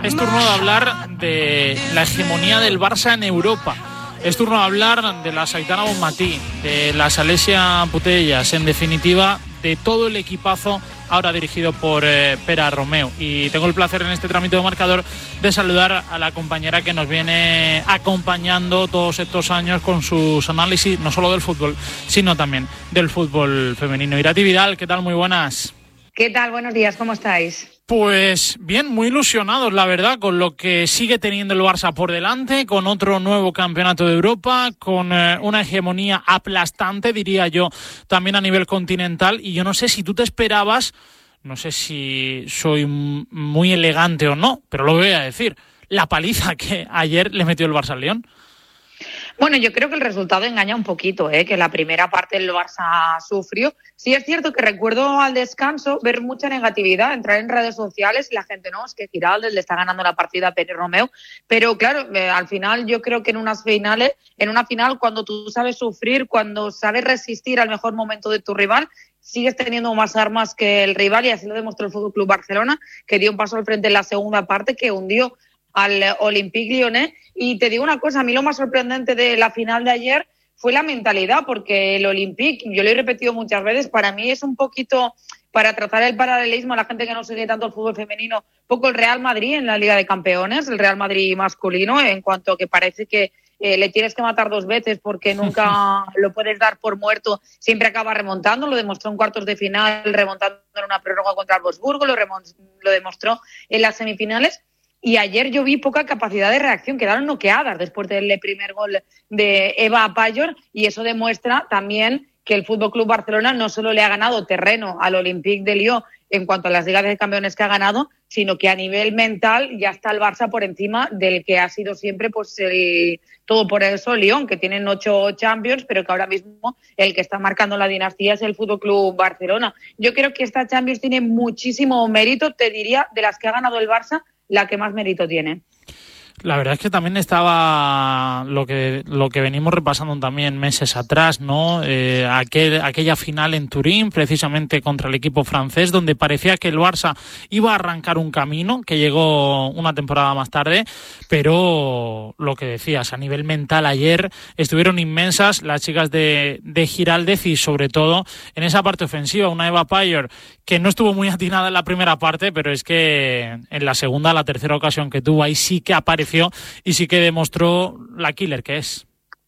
Es turno de hablar de la hegemonía del Barça en Europa. Es turno de hablar de la Aitana Bonmatí, de la Alessia Putellas, en definitiva, de todo el equipazo ahora dirigido por Pere Romeu. Y tengo el placer en este trámite de marcador de saludar a la compañera que nos viene acompañando todos estos años con sus análisis, no solo del fútbol, sino también del fútbol femenino. Irati Vidal, ¿qué tal? Muy buenas. ¿Qué tal? Buenos días, ¿cómo estáis? Pues bien, muy ilusionados, la verdad, con lo que sigue teniendo el Barça por delante, con otro nuevo campeonato de Europa, con una hegemonía aplastante, diría yo, también a nivel continental. Y yo no sé si tú te esperabas, no sé si soy muy elegante o no, pero lo voy a decir, la paliza que ayer le metió el Barça al Lyon. Bueno, yo creo que el resultado engaña un poquito, que la primera parte el Barça sufrió. Sí es cierto que recuerdo al descanso ver mucha negatividad, entrar en redes sociales y la gente, no, es que Giraldez le está ganando la partida a Pere Romeu. Pero claro, al final yo creo que en una final, cuando tú sabes sufrir, cuando sabes resistir al mejor momento de tu rival, sigues teniendo más armas que el rival, y así lo demostró el Fútbol Club Barcelona, que dio un paso al frente en la segunda parte, que hundió al Olympique Lyonnais. Y te digo una cosa, a mí lo más sorprendente de la final de ayer fue la mentalidad, porque el Olympique, yo lo he repetido muchas veces, para mí es un poquito, para tratar el paralelismo a la gente que no sigue tanto el fútbol femenino, un poco el Real Madrid en la Liga de Campeones, el Real Madrid masculino, en cuanto a que parece que le tienes que matar dos veces porque nunca lo puedes dar por muerto, siempre acaba remontando. Lo demostró en cuartos de final, remontando en una prórroga contra el Wolfsburgo, lo demostró en las semifinales. Y ayer yo vi poca capacidad de reacción, quedaron noqueadas después del primer gol de Eva Pajor, y eso demuestra también que el FC Barcelona no solo le ha ganado terreno al Olympique de Lyon en cuanto a las ligas de campeones que ha ganado, sino que a nivel mental ya está el Barça por encima del que ha sido siempre pues el todo por eso Lyon, que tienen 8 Champions, pero que ahora mismo el que está marcando la dinastía es el FC Barcelona. Yo creo que esta Champions tiene muchísimo mérito, te diría, de las que ha ganado el Barça, la que más mérito tiene. La verdad es que también estaba lo que venimos repasando también meses atrás, ¿no? Aquella final en Turín, precisamente contra el equipo francés, donde parecía que el Barça iba a arrancar un camino que llegó una temporada más tarde, pero lo que decías, a nivel mental ayer estuvieron inmensas las chicas de Giraldez, y sobre todo en esa parte ofensiva, una Eva Pajor que no estuvo muy atinada en la primera parte, pero es que en la segunda, la tercera ocasión que tuvo, ahí sí que apareció y sí que demostró la killer que es.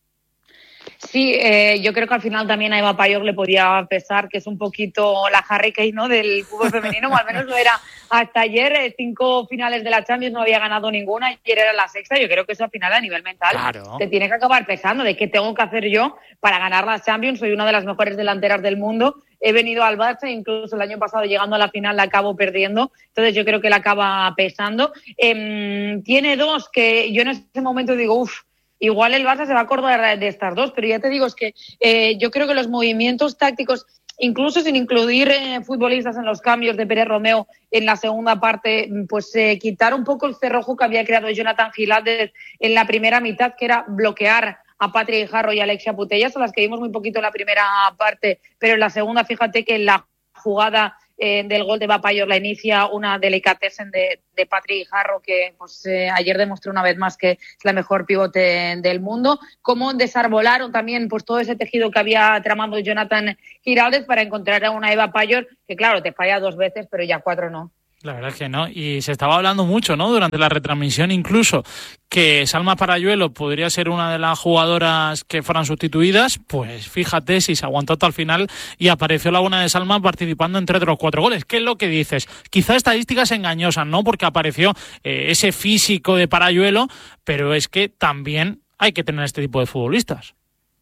Sí, yo creo que al final también a Eva Pajor le podía pesar que es un poquito la Harry Kane, ¿no?, del fútbol femenino, o al menos lo era hasta ayer. 5 finales de la Champions, no había ganado ninguna, ayer era la sexta. Yo creo que eso al final a nivel mental te tiene que acabar pesando, de qué tengo que hacer yo para ganar las Champions. Soy una de las mejores delanteras del mundo, he venido al Barça, incluso el año pasado llegando a la final la acabo perdiendo, entonces yo creo que la acaba pesando. Tiene dos que yo en ese momento digo, igual el Barça se va a acordar de estas dos, pero ya te digo, es que yo creo que los movimientos tácticos, incluso sin incluir futbolistas en los cambios de Pere Romeu en la segunda parte, pues quitar un poco el cerrojo que había creado Jonathan Giraldez en la primera mitad, que era bloquear a Patrick Jarro y Alessia Putellas, son las que vimos muy poquito en la primera parte, pero en la segunda, fíjate que en la jugada del gol de Eva Pajor la inicia una delicatessen de Patrick Jarro, que pues ayer demostró una vez más que es la mejor pivote del mundo. Cómo desarbolaron también pues todo ese tejido que había tramado Jonathan Giraldez para encontrar a una Eva Pajor que, claro, te falla 2 veces, pero ya 4 no. La verdad es que no, y se estaba hablando mucho, ¿no?, durante la retransmisión incluso, que Salma Paralluelo podría ser una de las jugadoras que fueran sustituidas. Pues fíjate si se aguantó hasta el final y apareció la buena de Salma participando en 3 de los 4 goles. ¿Qué es lo que dices? Quizá estadísticas engañosas, ¿no?, porque apareció ese físico de Paralluelo, pero es que también hay que tener este tipo de futbolistas.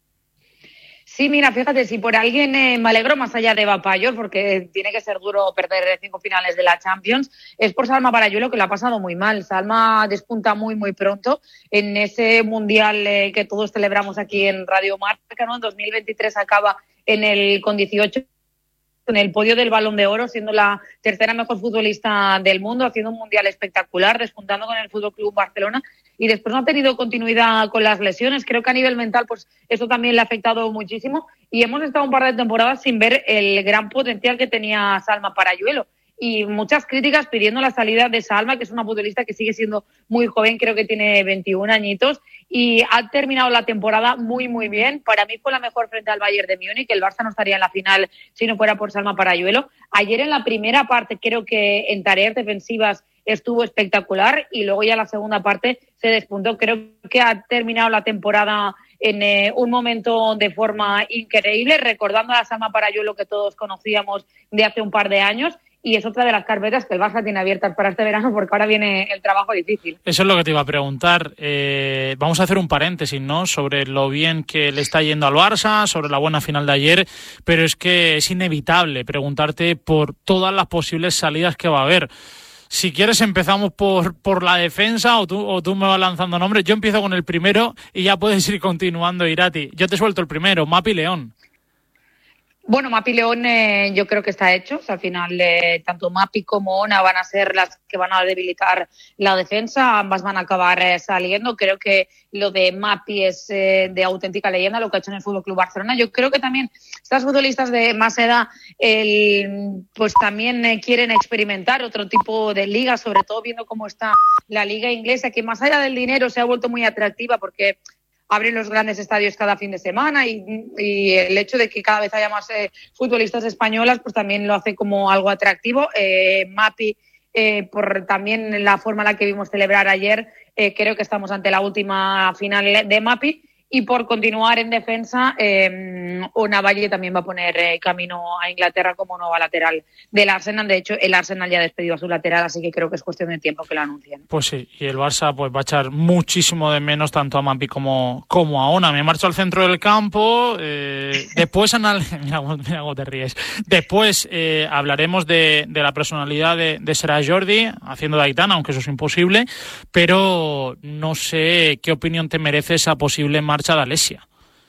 Sí, mira, fíjate, si por alguien me alegro, más allá de Eva Pajor, porque tiene que ser duro perder 5 finales de la Champions, es por Salma Paralluelo, que lo ha pasado muy mal. Salma despunta muy, muy pronto en ese mundial que todos celebramos aquí en Radio Marca, ¿no? En 2023 acaba con 18 en el podio del Balón de Oro, siendo la tercera mejor futbolista del mundo, haciendo un mundial espectacular, despuntando con el Fútbol Club Barcelona, y después no ha tenido continuidad con las lesiones. Creo que a nivel mental pues eso también le ha afectado muchísimo, y hemos estado un par de temporadas sin ver el gran potencial que tenía Salma Paralluelo. y muchas críticas pidiendo la salida de Salma, que es una futbolista que sigue siendo muy joven, creo que tiene 21 añitos, y ha terminado la temporada muy, muy bien. Para mí fue la mejor frente al Bayern de Múnich, el Barça no estaría en la final si no fuera por Salma Paralluelo. Ayer en la primera parte creo que en tareas defensivas estuvo espectacular y luego ya la segunda parte se despuntó. Creo que ha terminado la temporada en un momento de forma increíble, recordando a la Salma Paralluelo que todos conocíamos de hace un par de años, y es otra de las carpetas que el Barça tiene abiertas para este verano, porque ahora viene el trabajo difícil. Eso es lo que te iba a preguntar. Vamos a hacer un paréntesis, ¿no?, sobre lo bien que le está yendo al Barça, sobre la buena final de ayer, pero es que es inevitable preguntarte por todas las posibles salidas que va a haber. Si quieres empezamos por la defensa o tú me vas lanzando nombres. Yo empiezo con el primero y ya puedes ir continuando, Irati. Yo te suelto el primero, Mapi León. Bueno, Mapi León yo creo que está hecho. O sea, al final tanto Mapi como Ona van a ser las que van a debilitar la defensa. Ambas van a acabar saliendo. Creo que lo de Mapi es de auténtica leyenda, lo que ha hecho en el Fútbol Club Barcelona. Yo creo que también estas futbolistas de más edad pues también quieren experimentar otro tipo de liga, sobre todo viendo cómo está la liga inglesa, que más allá del dinero se ha vuelto muy atractiva porque abren los grandes estadios cada fin de semana y el hecho de que cada vez haya más futbolistas españolas pues también lo hace como algo atractivo. Mapi, por también la forma en la que vimos celebrar ayer, creo que estamos ante la última final de Mapi. Y por continuar en defensa, Ona Valle también va a poner camino a Inglaterra como nueva lateral del Arsenal. De hecho, el Arsenal ya ha despedido a su lateral, así que creo que es cuestión de tiempo que lo anuncien. Pues sí, y el Barça pues va a echar muchísimo de menos tanto a Mapi como a Ona. Me marcho al centro del campo. Después, mira cómo te ríes. Después hablaremos de la personalidad de Serà Jordi, haciendo de Aitana, aunque eso es imposible. Pero no sé qué opinión te merece esa posible marcha de Alexia.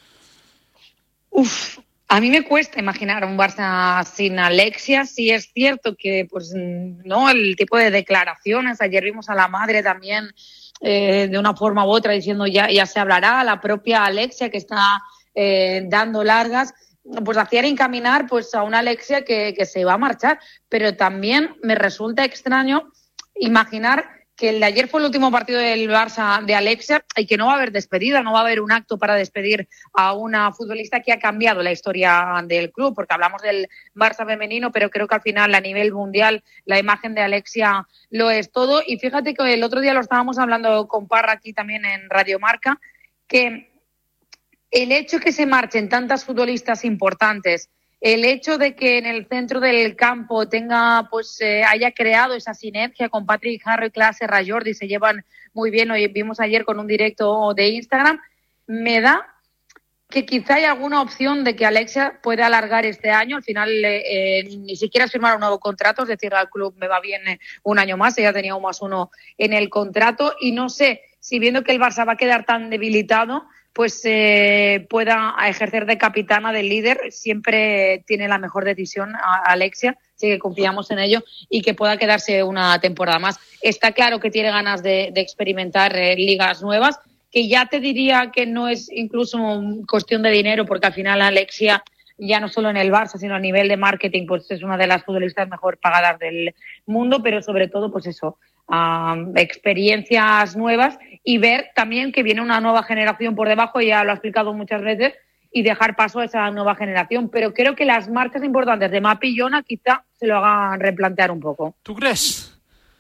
A mí me cuesta imaginar un Barça sin Alexia. Sí es cierto que pues no el tipo de declaraciones, ayer vimos a la madre también de una forma u otra diciendo ya se hablará, la propia Alexia que está dando largas, pues hacían encaminar pues a una Alexia que se va a marchar, pero también me resulta extraño imaginar que el de ayer fue el último partido del Barça de Alexia y que no va a haber despedida, no va a haber un acto para despedir a una futbolista que ha cambiado la historia del club, porque hablamos del Barça femenino, pero creo que al final a nivel mundial la imagen de Alexia lo es todo. Y fíjate que el otro día lo estábamos hablando con Parra aquí también en Radio Marca, que el hecho que se marchen tantas futbolistas importantes, el hecho de que en el centro del campo tenga, pues haya creado esa sinergia con Patrick Harry, Serà Jordi, se llevan muy bien, hoy vimos ayer con un directo de Instagram, me da que quizá hay alguna opción de que Alexia pueda alargar este año. Al final ni siquiera firmar un nuevo contrato, es decir, al club me va bien un año más, ella tenía un +1 en el contrato y no sé si viendo que el Barça va a quedar tan debilitado pues pueda ejercer de capitana, de líder. Siempre tiene la mejor decisión Alexia, así que confiamos en ello y que pueda quedarse una temporada más. Está claro que tiene ganas de experimentar ligas nuevas, que ya te diría que no es incluso cuestión de dinero, porque al final Alexia, ya no solo en el Barça, sino a nivel de marketing, pues es una de las futbolistas mejor pagadas del mundo, pero sobre todo, pues eso, experiencias nuevas y ver también que viene una nueva generación por debajo, ya lo ha explicado muchas veces, y dejar paso a esa nueva generación. Pero creo que las marcas importantes de Mapi y Ona quizá se lo hagan replantear un poco. ¿Tú crees?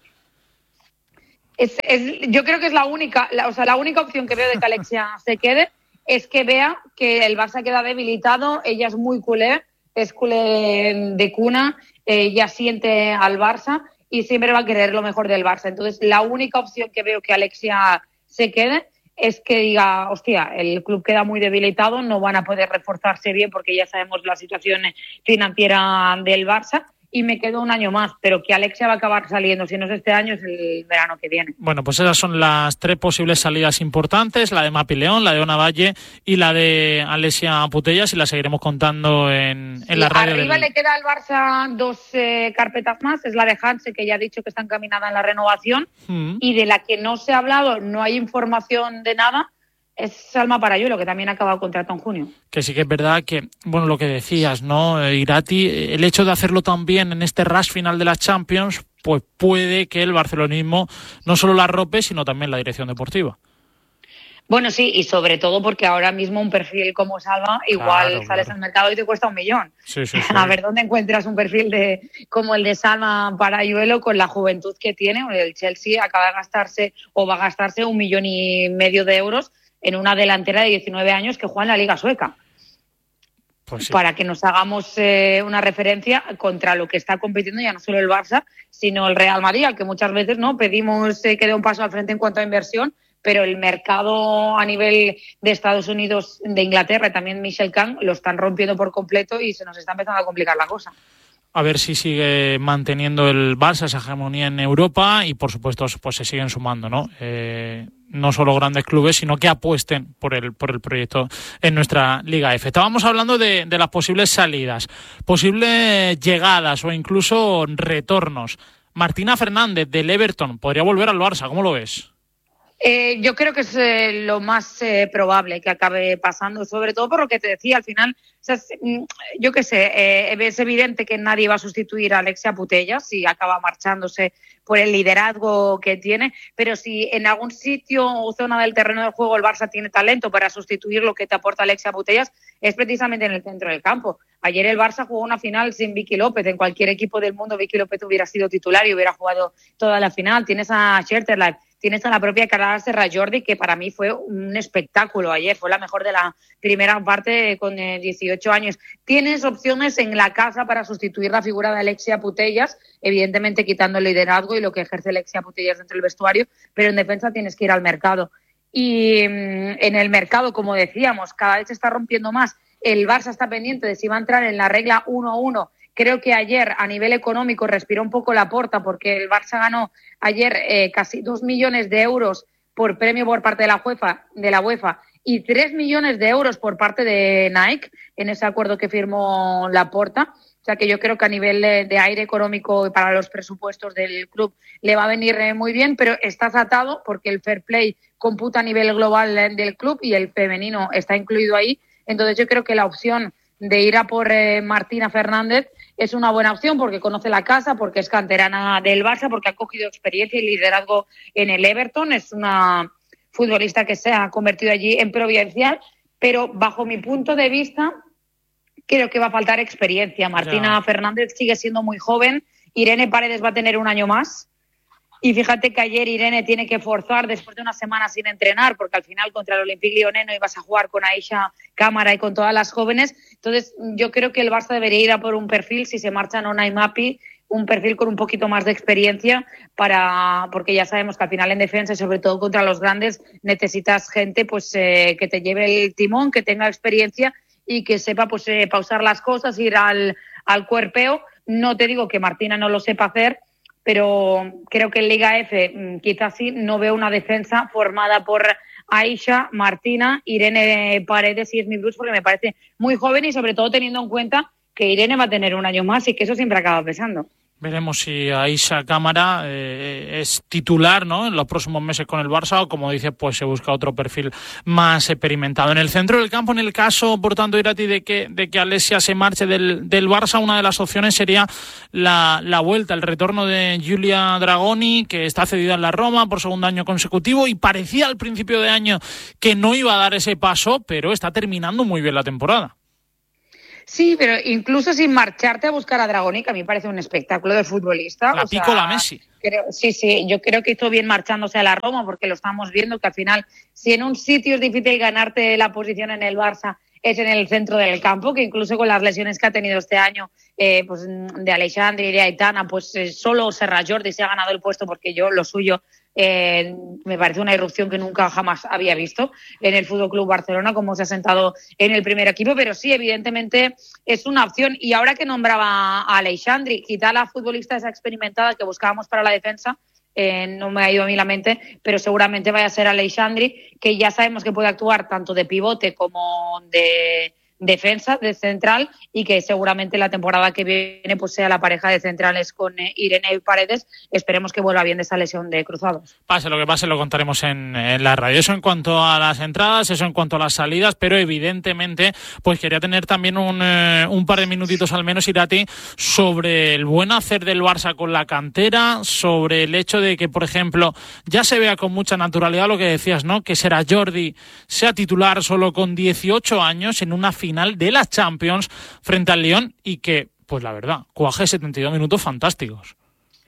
Yo creo que es la única opción que veo de que Alexia se quede, es que vea que el Barça queda debilitado. Ella es muy culé, es culé de cuna, ella siente al Barça y siempre va a querer lo mejor del Barça. Entonces, la única opción que veo que Alexia se quede es que diga, hostia, el club queda muy debilitado, no van a poder reforzarse bien porque ya sabemos la situación financiera del Barça, y me quedo un año más, pero que Alexia va a acabar saliendo, si no es este año, es el verano que viene. Bueno, pues esas son las 3 posibles salidas importantes, la de Mapi León, la de Ona Valle y la de Alexia Putellas, y la seguiremos contando en la radio. Arriba le queda al Barça 2 carpetas más, es la de Hanse, que ya ha dicho que está encaminada en la renovación, y de la que no se ha hablado, no hay información de nada, es Salma Parayuelo, que también ha acabado contrato en junio. Que sí que es verdad que, bueno, lo que decías, ¿no? Irati, el hecho de hacerlo tan bien en este rush final de la Champions, pues puede que el barcelonismo no solo la arrope, sino también la dirección deportiva. Bueno, sí, y sobre todo porque ahora mismo un perfil como Salva, igual sales al mercado y te cuesta 1 millón. Sí. A ver dónde encuentras un perfil como el de Salma Parayuelo con la juventud que tiene. El Chelsea acaba de gastarse o va a gastarse 1,5 millones de euros en una delantera de 19 años que juega en la Liga Sueca. Pues sí. Para que nos hagamos una referencia contra lo que está compitiendo ya no solo el Barça, sino el Real Madrid, al que muchas veces no pedimos que dé un paso al frente en cuanto a inversión, pero el mercado a nivel de Estados Unidos, de Inglaterra y también Michel Kahn lo están rompiendo por completo y se nos está empezando a complicar la cosa. A ver si sigue manteniendo el Barça esa hegemonía en Europa y, por supuesto, pues se siguen sumando, ¿no? No solo grandes clubes, sino que apuesten por el proyecto en nuestra Liga F. Estábamos hablando de las posibles salidas, posibles llegadas o incluso retornos. Martina Fernández del Everton podría volver al Barça, ¿cómo lo ves? Yo creo que es lo más probable que acabe pasando, sobre todo por lo que te decía al final. O sea, yo qué sé, es evidente que nadie va a sustituir a Alexia Putellas si acaba marchándose por el liderazgo que tiene, pero si en algún sitio o zona del terreno del juego el Barça tiene talento para sustituir lo que te aporta Alexia Putellas, es precisamente en el centro del campo. Ayer el Barça jugó una final sin Vicky López. En cualquier equipo del mundo Vicky López hubiera sido titular y hubiera jugado toda la final. Tienes a Scherterlack, tienes a la propia Carla Serra-Jordi, que para mí fue un espectáculo ayer. Fue la mejor de la primera parte con 18 años. Tienes opciones en la casa para sustituir la figura de Alexia Putellas, evidentemente quitando el liderazgo y lo que ejerce Alexia Putellas dentro del vestuario, pero en defensa tienes que ir al mercado. Y en el mercado, como decíamos, cada vez se está rompiendo más. El Barça está pendiente de si va a entrar en la regla 1-1. Creo que ayer, a nivel económico, respiró un poco Laporta porque el Barça ganó ayer casi 2 millones de euros por premio por parte de la UEFA y 3 millones de euros por parte de Nike en ese acuerdo que firmó Laporta. O sea que yo creo que a nivel de aire económico para los presupuestos del club le va a venir muy bien, pero estás atado porque el fair play computa a nivel global del club y el femenino está incluido ahí. Entonces yo creo que la opción de ir a por Martina Fernández es una buena opción porque conoce la casa, porque es canterana del Barça, porque ha cogido experiencia y liderazgo en el Everton. Es una futbolista que se ha convertido allí en providencial, pero bajo mi punto de vista creo que va a faltar experiencia. Martina Fernández sigue siendo muy joven. Irene Paredes va a tener 1 año más. Y fíjate que ayer Irene tiene que forzar después de una semana sin entrenar, porque al final contra el Olympique Lyonnais no ibas a jugar con Aisha Cámara y con todas las jóvenes. Entonces yo creo que el Barça debería ir a por un perfil, si se marcha Nona y Mapi, un perfil con un poquito más de experiencia, porque ya sabemos que al final en defensa y sobre todo contra los grandes necesitas gente pues que te lleve el timón, que tenga experiencia y que sepa pues pausar las cosas, ir al cuerpeo. No te digo que Martina no lo sepa hacer, pero creo que en Liga F quizás sí. No veo una defensa formada por Aisha, Martina, Irene Paredes y Smith Bruce, porque me parece muy joven y sobre todo teniendo en cuenta que Irene va a tener 1 año más y que eso siempre acaba pesando. Veremos si Aisha Cámara es titular, ¿no?, en los próximos meses con el Barça, o como dice, pues se busca otro perfil más experimentado. En el centro del campo, en el caso, por tanto, Irati, de que Alessia se marche del Barça, una de las opciones sería la vuelta, el retorno de Giulia Dragoni, que está cedida en la Roma por 2º año consecutivo y parecía al principio de año que no iba a dar ese paso, pero está terminando muy bien la temporada. Sí, pero incluso sin marcharte a buscar a Dragoni, que a mí me parece un espectáculo de futbolista. La pícola Messi. Sí, yo creo que hizo bien marchándose a la Roma, porque lo estamos viendo que al final, si en un sitio es difícil ganarte la posición en el Barça, es en el centro del campo, que incluso con las lesiones que ha tenido este año, pues de Aleixandri y de Aitana, pues solo Serra-Jordi se ha ganado el puesto, porque lo suyo me parece una irrupción que nunca jamás había visto en el Fútbol Club Barcelona, como se ha sentado en el primer equipo, pero sí, evidentemente es una opción. Y ahora que nombraba a Aleixandri, quizá la futbolista esa experimentada que buscábamos para la defensa, no me ha ido a mí la mente, pero seguramente vaya a ser Aleixandri, que ya sabemos que puede actuar tanto de pivote como defensa, de central, y que seguramente la temporada que viene pues sea la pareja de centrales con Irene Paredes. Esperemos que vuelva bien de esa lesión de cruzados. Pase lo que pase, lo contaremos en la radio. Eso en cuanto a las entradas, eso en cuanto a las salidas, pero evidentemente pues quería tener también un par de minutitos al menos, Irati, sobre el buen hacer del Barça con la cantera, sobre el hecho de que, por ejemplo, ya se vea con mucha naturalidad lo que decías, ¿no? Que Serà Jordi sea titular solo con 18 años en una final de la Champions frente al Lyon y que, pues la verdad, cuaje 72 minutos fantásticos.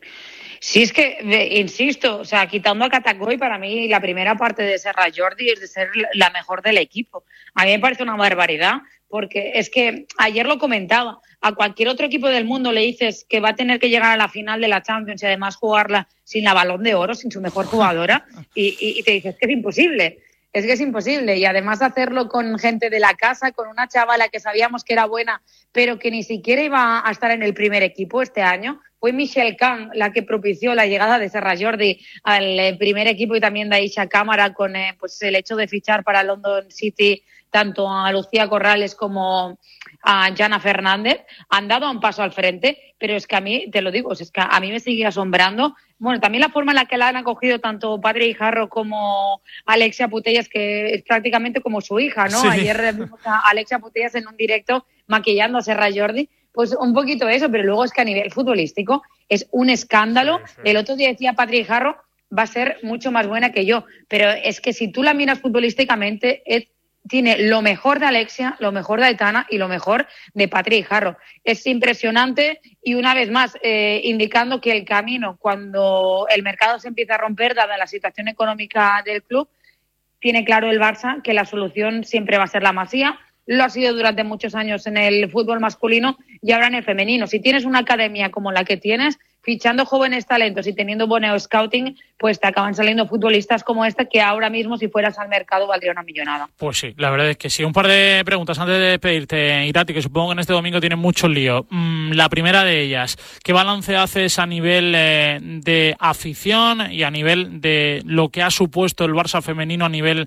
Sí, es que, insisto, o sea, quitando a Catacoy, para mí la primera parte de Serà Jordi es de ser la mejor del equipo. A mí me parece una barbaridad, porque es que ayer lo comentaba, a cualquier otro equipo del mundo le dices que va a tener que llegar a la final de la Champions y además jugarla sin la Balón de Oro, sin su mejor jugadora, y te dices que es imposible. Es que es imposible, y además hacerlo con gente de la casa, con una chavala que sabíamos que era buena, pero que ni siquiera iba a estar en el primer equipo este año. Fue Michelle Kahn la que propició la llegada de Serà Jordi al primer equipo, y también de Aisha Cámara con pues el hecho de fichar para London City tanto a Lucía Corrales como a Jana Fernández. Han dado un paso al frente, pero es que a mí, te lo digo, es que a mí me sigue asombrando. Bueno, también la forma en la que la han acogido tanto Padre Guijarro como Alexia Putellas, que es prácticamente como su hija, ¿no? Sí. Ayer vimos a Alexia Putellas en un directo maquillando a Serà Jordi. Pues un poquito eso, pero luego es que a nivel futbolístico es un escándalo. Sí. El otro día decía Padre Guijarro, va a ser mucho más buena que yo, pero es que si tú la miras futbolísticamente, tiene lo mejor de Alexia, lo mejor de Aitana y lo mejor de Patri Guijarro. Es impresionante, y una vez más indicando que el camino, cuando el mercado se empieza a romper, dada la situación económica del club, tiene claro el Barça que la solución siempre va a ser la Masía. Lo ha sido durante muchos años en el fútbol masculino y ahora en el femenino. Si tienes una academia como la que tienes, fichando jóvenes talentos y teniendo buen scouting, pues te acaban saliendo futbolistas como este, que ahora mismo, si fueras al mercado, valdría una millonada. Pues sí, la verdad es que sí. Un par de preguntas antes de despedirte, Irati, que supongo que en este domingo tienen mucho lío. La primera de ellas, ¿qué balance haces a nivel de afición y a nivel de lo que ha supuesto el Barça femenino a nivel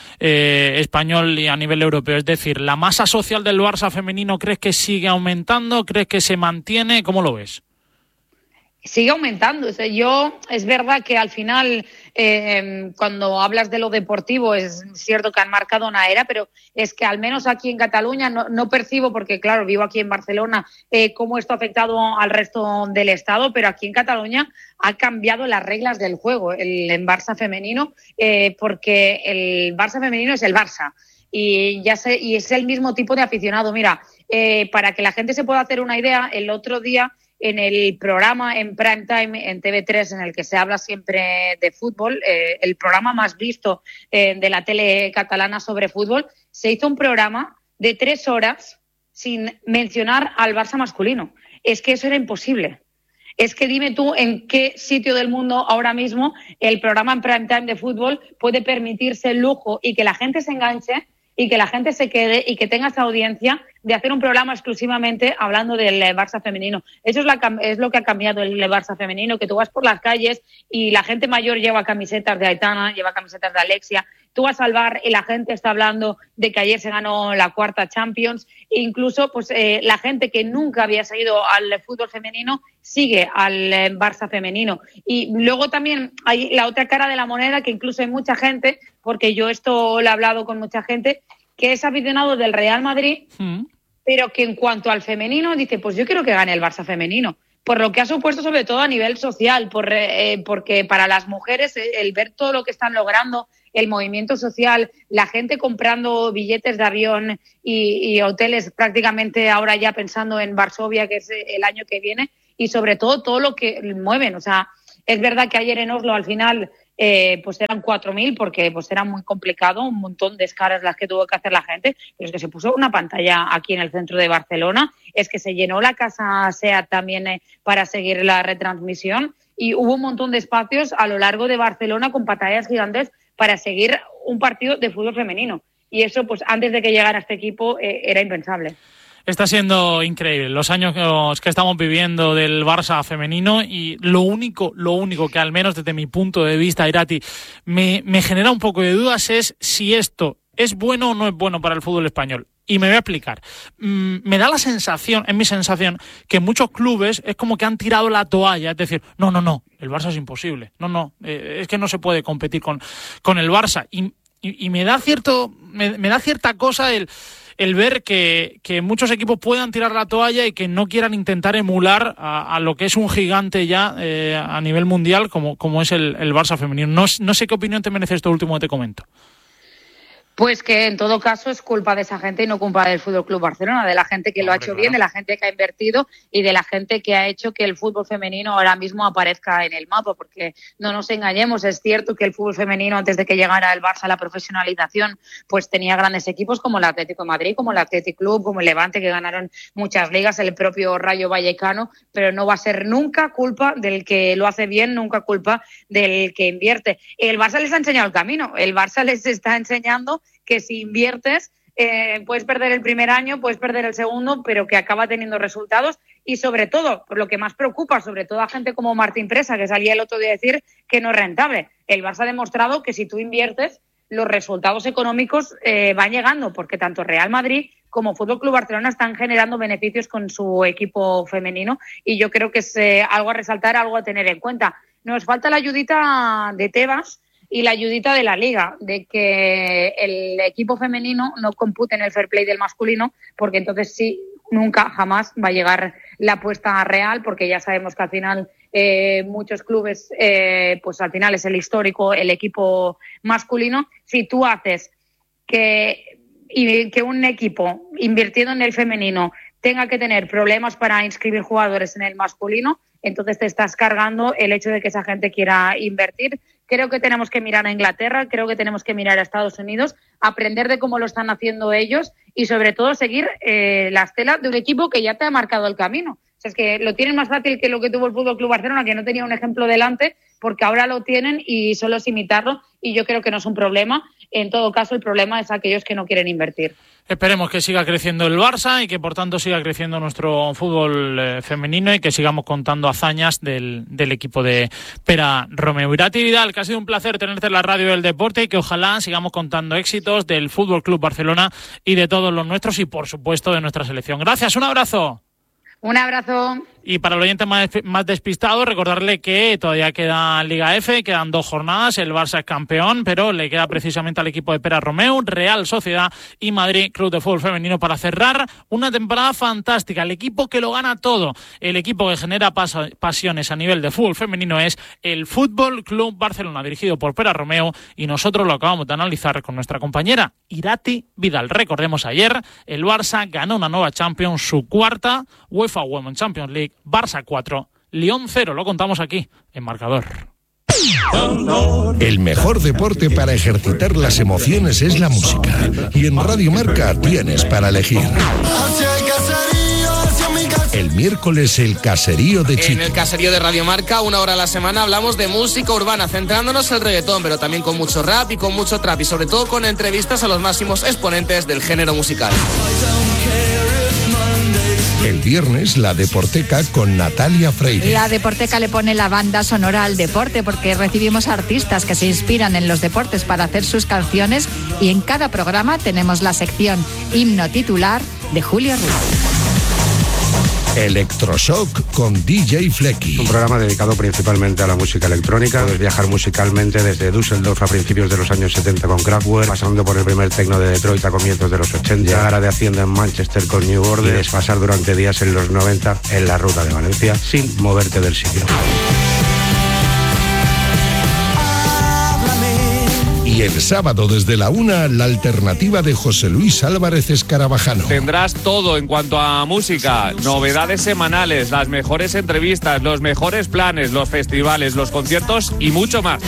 español y a nivel europeo? Es decir, ¿la masa social del Barça femenino crees que sigue aumentando? ¿Crees que se mantiene? ¿Cómo lo ves? Sigue aumentando. O sea, es verdad que al final, cuando hablas de lo deportivo, es cierto que han marcado una era, pero es que al menos aquí en Cataluña no percibo, porque claro, vivo aquí en Barcelona, cómo esto ha afectado al resto del Estado, pero aquí en Cataluña ha cambiado las reglas del juego el Barça femenino, porque el Barça femenino es el Barça. Y es el mismo tipo de aficionado. Mira, para que la gente se pueda hacer una idea, el otro día en el programa en prime time en TV3, en el que se habla siempre de fútbol, el programa más visto de la tele catalana sobre fútbol, se hizo un programa de 3 horas sin mencionar al Barça masculino. Es que eso era imposible. Es que dime tú en qué sitio del mundo ahora mismo el programa en prime time de fútbol puede permitirse el lujo y que la gente se enganche y que la gente se quede y que tenga esa audiencia de hacer un programa exclusivamente hablando del Barça femenino. Eso es lo que ha cambiado el Barça femenino, que tú vas por las calles y la gente mayor lleva camisetas de Aitana, lleva camisetas de Alexia. Tú vas al bar y la gente está hablando de que ayer se ganó la 4ª Champions. E incluso pues la gente que nunca había seguido al fútbol femenino sigue al Barça femenino. Y luego también hay la otra cara de la moneda, que incluso hay mucha gente, porque yo esto lo he hablado con mucha gente, que es aficionado del Real Madrid, pero que en cuanto al femenino dice, pues yo quiero que gane el Barça femenino, por lo que ha supuesto sobre todo a nivel social, porque para las mujeres el ver todo lo que están logrando, el movimiento social, la gente comprando billetes de avión y hoteles prácticamente ahora ya pensando en Varsovia, que es el año que viene, y sobre todo lo que mueven. O sea, es verdad que ayer en Oslo al final pues eran 4.000, porque pues era muy complicado, un montón de escalas las que tuvo que hacer la gente, pero es que se puso una pantalla aquí en el centro de Barcelona, es que se llenó la casa SEAT también para seguir la retransmisión, y hubo un montón de espacios a lo largo de Barcelona con pantallas gigantes para seguir un partido de fútbol femenino, y eso pues antes de que llegara este equipo era impensable. Está siendo increíble los años que estamos viviendo del Barça femenino, y lo único que al menos desde mi punto de vista, Irati, me genera un poco de dudas es si esto es bueno o no es bueno para el fútbol español. Y me voy a explicar. Me da la sensación, es mi sensación, que muchos clubes es como que han tirado la toalla. Es decir, no, el Barça es imposible. Es que no se puede competir con el Barça. Y me da cierta cosa el ver que muchos equipos puedan tirar la toalla y que no quieran intentar emular a lo que es un gigante ya a nivel mundial como es el Barça femenino. No sé qué opinión te merece esto último que te comento. Pues que en todo caso es culpa de esa gente y no culpa del Fútbol Club Barcelona, de la gente que lo ha hecho bien, de la gente que ha invertido y de la gente que ha hecho que el fútbol femenino ahora mismo aparezca en el mapa, porque no nos engañemos, es cierto que el fútbol femenino antes de que llegara el Barça a la profesionalización pues tenía grandes equipos como el Atlético de Madrid, como el Athletic Club, como el Levante, que ganaron muchas ligas, el propio Rayo Vallecano, pero no va a ser nunca culpa del que lo hace bien, nunca culpa del que invierte. El Barça les ha enseñado el camino, el Barça les está enseñando que si inviertes puedes perder el primer año, puedes perder el segundo, pero que acaba teniendo resultados y sobre todo, por lo que más preocupa, sobre todo a gente como Martín Presa, que salía el otro día a decir que no es rentable. El Barça ha demostrado que si tú inviertes, los resultados económicos van llegando, porque tanto Real Madrid como Fútbol Club Barcelona están generando beneficios con su equipo femenino y yo creo que es algo a resaltar, algo a tener en cuenta. Nos falta la ayudita de Tebas y la ayudita de la Liga, de que el equipo femenino no compute en el fair play del masculino, porque entonces sí, nunca, jamás va a llegar la apuesta real, porque ya sabemos que al final muchos clubes, pues al final es el histórico, el equipo masculino. Si tú haces que un equipo invirtiendo en el femenino tenga que tener problemas para inscribir jugadores en el masculino, entonces te estás cargando el hecho de que esa gente quiera invertir. Creo que tenemos que mirar a Inglaterra, creo que tenemos que mirar a Estados Unidos, aprender de cómo lo están haciendo ellos y sobre todo seguir la estela de un equipo que ya te ha marcado el camino. O sea, es que lo tienen más fácil que lo que tuvo el Fútbol Club Barcelona, que no tenía un ejemplo delante, porque ahora lo tienen y solo es imitarlo y yo creo que no es un problema. En todo caso, el problema es aquellos que no quieren invertir. Esperemos que siga creciendo el Barça y que por tanto siga creciendo nuestro fútbol femenino y que sigamos contando hazañas del equipo de Pere Romeu. Irati Vidal, que ha sido un placer tenerte en la radio del deporte y que ojalá sigamos contando éxitos del Fútbol Club Barcelona y de todos los nuestros y por supuesto de nuestra selección. Gracias, un abrazo. Un abrazo. Y para el oyente más despistado, recordarle que todavía queda Liga F, quedan 2 jornadas, el Barça es campeón, pero le queda precisamente al equipo de Pere Romeu, Real Sociedad y Madrid Club de Fútbol Femenino para cerrar una temporada fantástica. El equipo que lo gana todo, el equipo que genera pasiones a nivel de fútbol femenino es el Fútbol Club Barcelona, dirigido por Pere Romeu, y nosotros lo acabamos de analizar con nuestra compañera Irati Vidal. Recordemos, ayer el Barça ganó una nueva Champions, su cuarta UEFA Women's Champions League. Barça 4, Lyon 0, lo contamos aquí, en Marcador. El mejor deporte para ejercitar las emociones es la música. Y en Radio Marca tienes para elegir. El miércoles, el caserío de Chiqui. En el caserío de Radio Marca, 1 hora a la semana, hablamos de música urbana, centrándonos en el reggaetón, pero también con mucho rap y con mucho trap, y sobre todo con entrevistas a los máximos exponentes del género musical. El viernes, la Deporteca con Natalia Freire. La Deporteca le pone la banda sonora al deporte porque recibimos artistas que se inspiran en los deportes para hacer sus canciones y en cada programa tenemos la sección Himno Titular de Julio Ruiz. Electroshock con DJ Flecky. Un programa dedicado principalmente a la música electrónica. Puedes viajar musicalmente desde Düsseldorf a principios de los años 70 con Kraftwerk, pasando por el primer techno de Detroit a comienzos de los 80, llegar a de Hacienda en Manchester con New Order y desfasar durante días en los 90 en la ruta de Valencia sin moverte del sitio. Y el sábado desde la 1, la alternativa de José Luis Álvarez Escarabajano. Tendrás todo en cuanto a música, novedades semanales, las mejores entrevistas, los mejores planes, los festivales, los conciertos y mucho más.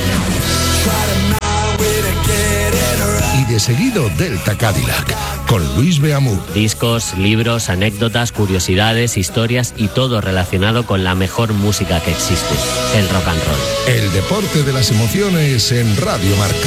Y de seguido Delta Cadillac, con Luis Beamú. Discos, libros, anécdotas, curiosidades, historias y todo relacionado con la mejor música que existe, el rock and roll. El deporte de las emociones en Radio Marca.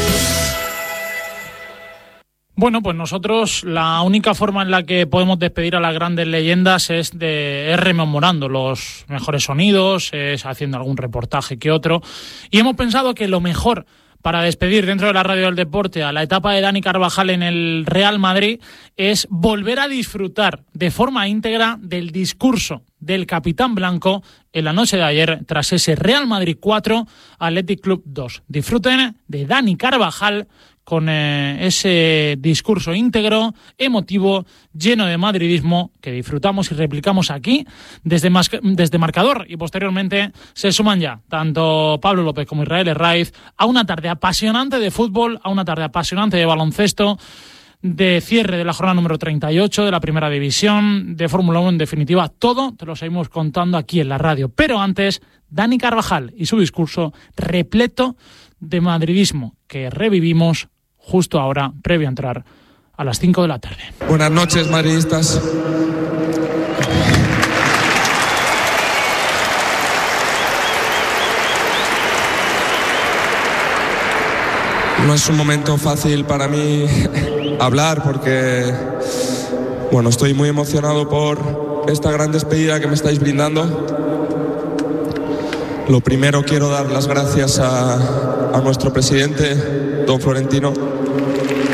Bueno, pues nosotros la única forma en la que podemos despedir a las grandes leyendas es rememorando los mejores sonidos, es haciendo algún reportaje que otro. Y hemos pensado que lo mejor para despedir dentro de la radio del deporte a la etapa de Dani Carvajal en el Real Madrid es volver a disfrutar de forma íntegra del discurso del capitán blanco en la noche de ayer tras ese Real Madrid 4, Athletic Club 2. Disfruten de Dani Carvajal con ese discurso íntegro, emotivo, lleno de madridismo que disfrutamos y replicamos aquí desde Marcador, y posteriormente se suman ya tanto Pablo López como Israel Herraiz a una tarde apasionante de fútbol, a una tarde apasionante de baloncesto, de cierre de la jornada número 38 de la Primera División, de Fórmula 1, en definitiva, todo te lo seguimos contando aquí en la radio. Pero antes, Dani Carvajal y su discurso repleto de madridismo que revivimos justo ahora, previo a entrar a las 5 de la tarde. Buenas noches, madridistas. No es un momento fácil para mí hablar porque, bueno, estoy muy emocionado por esta gran despedida que me estáis brindando. Lo primero, quiero dar las gracias a nuestro presidente, don Florentino,